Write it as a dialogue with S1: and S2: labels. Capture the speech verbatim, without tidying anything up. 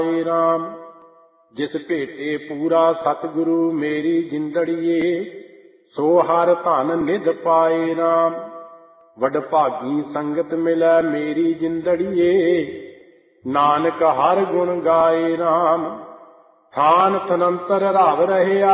S1: ਰਾਮ। ਜਿਸ ਭੇਟੇ ਪੂਰਾ ਸਤਿਗੁਰੂ ਮੇਰੀ ਜਿੰਦੜੀਏ, ਸੋ ਹਰ ਧਨ ਨਿਧ ਪਾਏ ਰਾਮ। ਵਡਭਾਗੀ ਸੰਗਤ ਮਿਲੈ ਮੇਰੀ ਜਿੰਦੜੀਏ, ਨਾਨਕ ਹਰ ਗੁਣ ਗਾਏ ਰਾਮ। ਥਾਨ ਥਨੰਤਰ ਰਵ ਰਹਿਆ